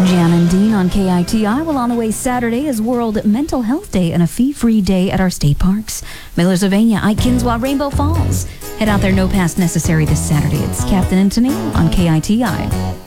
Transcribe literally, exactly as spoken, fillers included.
Jan and Dean on K I T I. Well, on the way Saturday is World Mental Health Day and a fee-free day at our state parks. Millersylvania, Ike Kinswa, Rainbow Falls. Head out there, no pass necessary this Saturday. It's Captain and Tennille on K I T I.